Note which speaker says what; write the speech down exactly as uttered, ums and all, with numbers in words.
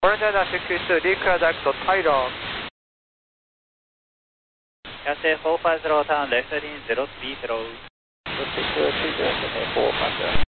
Speaker 1: Orange nine six two, declare the exit Tyler.
Speaker 2: Cathay four five zero, turn left heading zero three zero.
Speaker 1: zero three zero, four five zero.